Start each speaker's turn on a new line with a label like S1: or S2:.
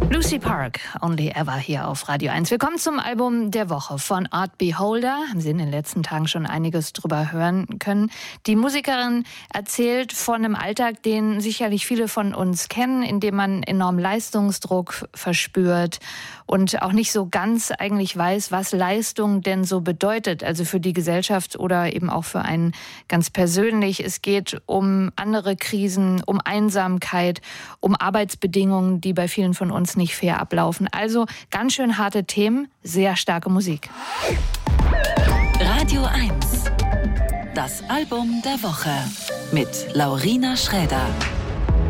S1: Lucy Park, Only Ever hier auf Radio 1. Willkommen zum Album der Woche von Art Beholder. Haben Sie in den letzten Tagen schon einiges drüber hören können. Die Musikerin erzählt von einem Alltag, den sicherlich viele von uns kennen, in dem man enormen Leistungsdruck verspürt und auch nicht so ganz eigentlich weiß, was Leistung denn so bedeutet. Also für die Gesellschaft oder eben auch für einen ganz persönlich. Es geht um andere Krisen, um Einsamkeit, um Arbeitsbedingungen, die bei vielen von uns nicht fair ablaufen. Also ganz schön harte Themen, sehr starke Musik.
S2: Radio 1. Das Album der Woche mit Laurina Schräder.